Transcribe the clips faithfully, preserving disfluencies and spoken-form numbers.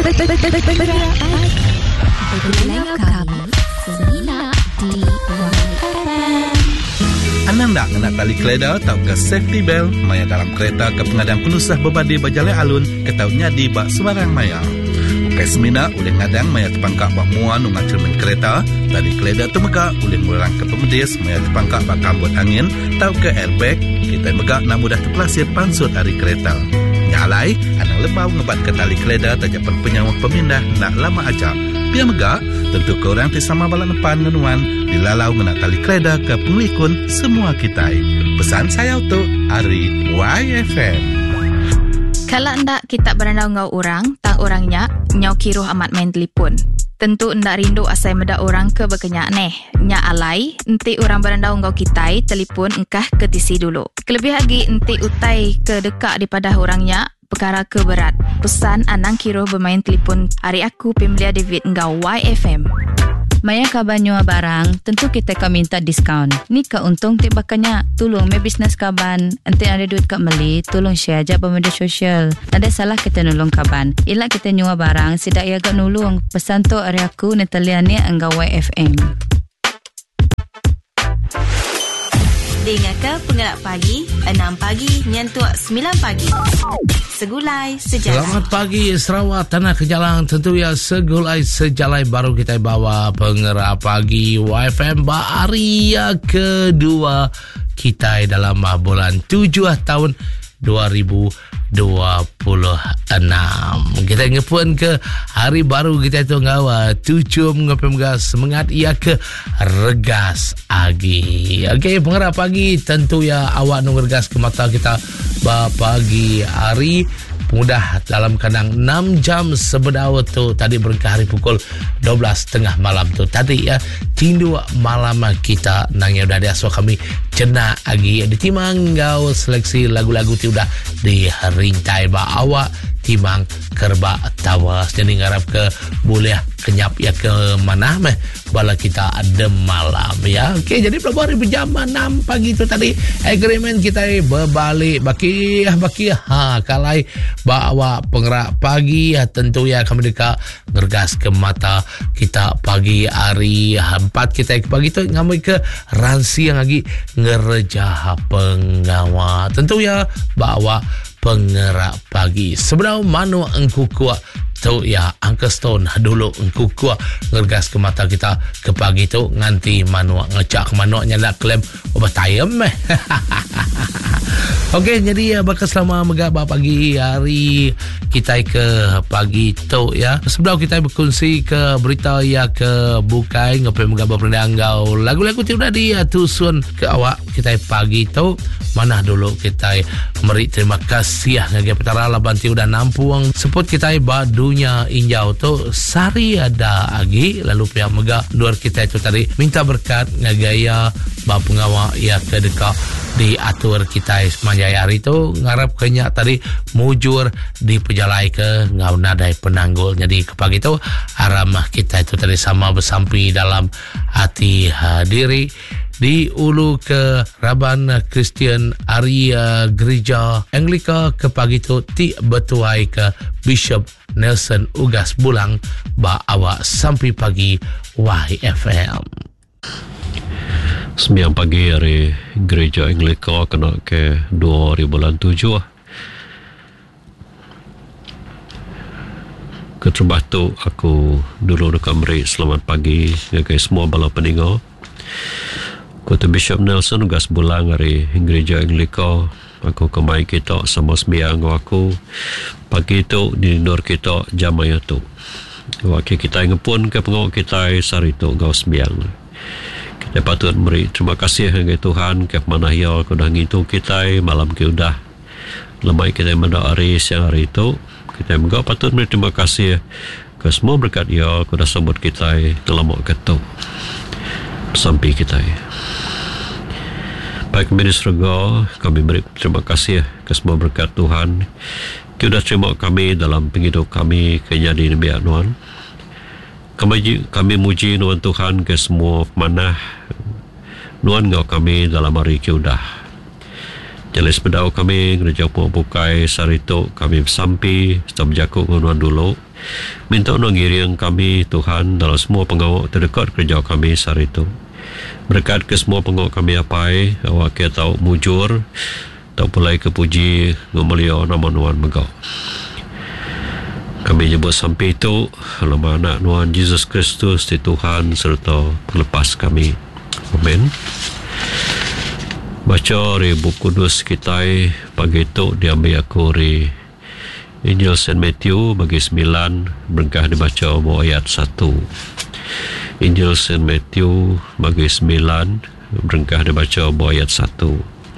Bergulai kami Semina di Y F M. Anda nak nak tali keleda atau ke safety belt maya dalam kereta ke pengadang penusah berbadi berjalan alun ke tahunya di bak sebarang maya. Ukai semina oleh ngadang maya terpangkak bak muan ungat cermin kereta, tali keleda temegak oleh murang ke pemedis maya terpangkak bak kambut angin atau ke airbag, kita megak nak mudah terpelasir pansut hari kereta. Nyalai, anang lebau ngebat ke tali keleda tajapan penyawah pemindah nak lama aja. Biar megak, tentu korang tisama balak depan ngenuan dilalau ngena tali keleda ke pengelikun semua kita. Pesan saya untuk Ari Y F M. Kalau ndak kita berandau ngau orang, tang orangnya nyau kiruh amat main telefon. Tentu ndak rindu asai meda orang ke berkenyak neh. Nya alai, enti orang berandau ngau kitai telefon engkah ke tisi dulu. Kelebih lagi enti utai ke dekat daripada orangnya perkara ke berat. Pesan anang kiruh bermain telefon hari aku Pemlia David ngau Y F M. Maya kaban nyua barang, tentu kita akan minta diskaun. Ni ke untung tibakannya. Tolong me bisnes kaban. Ente ada duit kat meli, tolong share aja media sosial. Ada salah kita nolong kaban. Ila kita nyua barang, sidak ia agak nolong. Pesan tu hari aku Natalia ni enggak Y F M. Dengar ke Penggerak Pagi enam pagi nyentuh sembilan pagi. Segulai Sejalai. Selamat pagi Sarawak Tanah Kejalang. Tentu ya Segulai Sejalai baru kita bawa Penggerak Pagi Y F M hari kedua kita dalam bulan tujuh tahun dua ribu dua puluh enam. Kita ngepun ke hari baru kita tu ngawa tujuh ngepem gas semangat ia ke regas agi. Okey, Penggerak Pagi tentu ya awak nung regas ke mata kita ba pagi hari mudah dalam kandang enam jam sebedau tu tadi berkah hari pukul dua belas tengah malam tu tadi ya tindu malam kita nang ya udah diaswa kami cena agi ditimang gau seleksi lagu-lagu tu udah dirintai ba awak timang kerba tawas jadi ngarap ke boleh kenyap ya ke mana meh bala kita ada malam ya. Okey, jadi berapa hari berjam enam pagi tu tadi agreement kita berbalik baki baki ha kalai bawa Penggerak Pagi ya, tentu ya kami dekat ngergas ke mata kita pagi hari empat kita ke pagi tu ngambil ke ransi yang lagi ngerja penggawa tentu ya bawa Penggerak Pagi sebenarnya manu engku kuat tu ya angka stone dulu engku kuat ngergas ke mata kita ke pagi tu nganti manu ngecak manu nyala klaim obat tayam eh. Okey, jadi ya bakal selama megak pagi hari kita ke pagi tu ya. Sebelum kita berkongsi ke berita ya ke bukai ngapai megak berpendanggau lagu-lagu tu dah di tusun ke awak kita pagi tu mana dulu kita meri terima kasih ngagi petara laban ti udah nampuang sebut kita badunya injau tu sari ada agi lalu pihak megak luar kita itu tadi minta berkat ngagaya ba pengawa ya ke dekat di atur kita semanjai hari tu ngarap kenyak tadi mujur di pejalai ke ngau nadai penanggul jadi ke pagi tu aramah kita itu tadi sama bersampi dalam hati diri di ulu ke Raban Kristian Area Gereja Anglika ke pagi tu ti betuai ke Bishop Nelson Ugas Bulang ba awak sampai pagi Y F M. Sembilan pagi hari Gereja Anglika kena ke dua hari bulan tujuh. Keterbah tu aku dulu dekat meri selamat pagi ngagai semua bala pendengar. Kota Bishop Nelson Ugas Bulang hari Gereja Anglika aku kemai kita sama sembiang aku pagi tu di nur kita jamaya tu wakil kita ngepun ke pengawal kita sari tu gau sembiang kita patut beri terima kasih kepada Tuhan ke mana ia kau dah ngitung kita malam ke udah lemai kita menda hari siang hari itu kita juga patut beri terima kasih ke semua berkat ia kau dah sambut kita dalam waktu itu sampai kita baik kami di surga kami beri terima kasih ke semua berkat Tuhan Kau dah terima kami dalam penghidup kami kenyadi Nabi Nuan kami, kami muji Nuan Tuhan ke semua manah Nuan ngau kami dalam hari kau dah Jalan sepedau kami gereja Puak Bukai Sarito kami bersampi serta berjakut ngunuan dulu. Minta no ngiring kami Tuhan dalam semua pengawak terdekat gereja kami Sarito. Berkat ke semua pengawak kami apai awak ke tahu mujur tak pulai kepuji ngomelio nama nuan megau. Kami nyebut sampai itu lama anak nuan Yesus Kristus di Tuhan serta pelepas kami. Amin. Baca dari buku kudus kita pagi itu diambil aku dari Injil Saint Matthew bagi sembilan berkah dibaca bawa ayat satu. Injil Saint Matthew bagi sembilan berkah dibaca bawa ayat satu.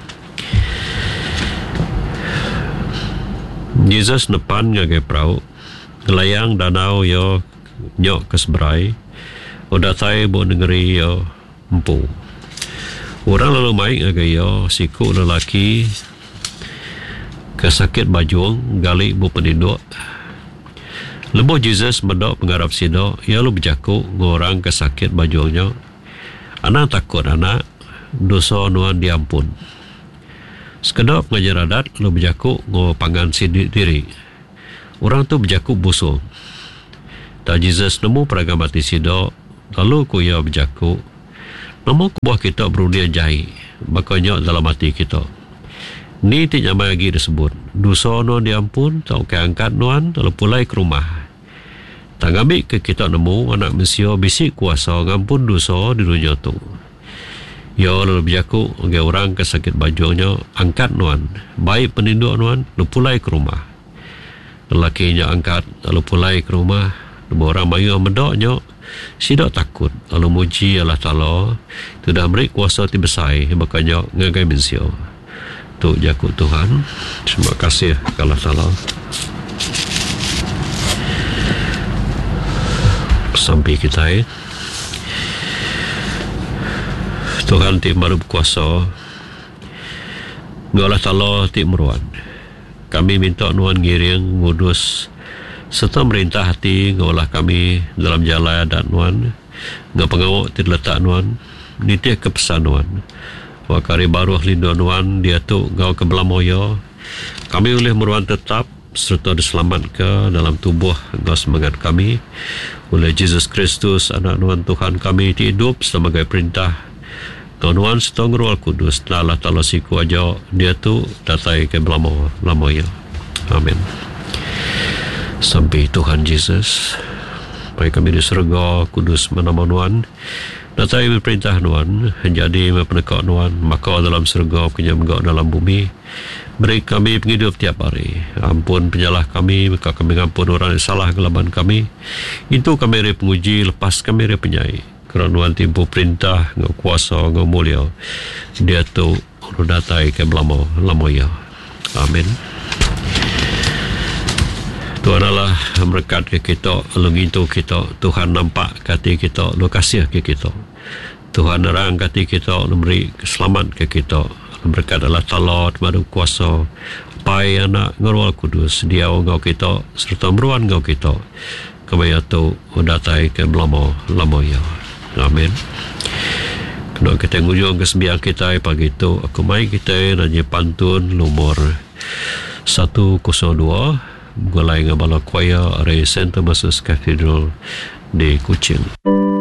Yesus depan ngagai perahu gelayang danau yo nyok keseberai udah tay bo negeri yo empu. Orang lalu maik ngagai yo siku lelaki kesakit bajuang gali bu pendiduk. Lebo Jesus medok penggarap sidok ya lu berjaku ngorang kesakit bajuangnya. Anak takut anak dosa nuan diampun. Sekedap ngajar adat lu berjaku ngo pangan sidik diri. Orang tu berjaku busuk. Tak Jesus nemu peragam mati sidok lalu ku ya berjaku. Nemu kubuah kita berundian jahi. Makanya dalam hati kita. Ni tidak nyamai lagi disebut. Dosa nuan diampun tak keangkat nuan lalu pulai ke rumah. Tak ngambil ke kita nemu anak Mesir bisik kuasa ngampun dosa di dunia tu. Ya lalu berjaku bagi orang kesakit bajunya angkat nuan. Baik peninduk nuan lalu pulai ke rumah. Lelakinya angkat lalu pulai ke rumah. Lalu orang mayu medoknya sidak takut lalu muji Allah Ta'ala. Itu dah beri kuasa ti besai makanya ngagai Mesir. Tu jaku Tuhan. Terima kasih Allah Ta'ala. Sampai kita eh. Tuhan ti baru berkuasa. Allah Ta'ala ti meruan. Kami minta nuan ngiring ngudus serta merintah hati ngolah kami dalam jalan adat nuan. Ngau pengawak ti letak nuan. Niti kepesan nuan. Wakari baru lindu nuan dia tu ngau kebelamoyo. Kami boleh meruan tetap serta diselamat ke dalam tubuh ngau semangat kami. Oleh Yesus Kristus anak nuan Tuhan kami ti hidup sebagai perintah Tuhan setong Roh Kudus Allah Ta'ala siku aja dia tu datai ke belamo lamoya. Amin. Sampai Tuhan Yesus baik kami di surga kudus menama Nuan datai berperintah Nuan menjadi penekak Nuan maka dalam surga punya menggak dalam bumi beri kami penghidup tiap hari. Ampun penyalah kami maka kami ampun orang yang salah kelaban kami. Itu kami re penguji lepas kami re penyai. Kerana Nuan timpu perintah ngau kuasa ngau mulia dia tu datai ke belamo lamoya. Amin. Tuhan Allah berkat ke kita lengintu kita. Tuhan nampak hati kita lu kasih ke kita. Tuhan nerang hati kita memberi selamat ke kita. Berkat Allah Ta'ala madu kuasa pai anak Roh Kudus dia ngau kita serta meruan ngau kita kebaya tu datai ke belamo lamoya. Amin. Kena kita ngujung kesembian kita pagi itu aku mai kita nanya pantun nomor seratus dua gulai ngabala kuaya dari Saint Thomas Cathedral di Kuching.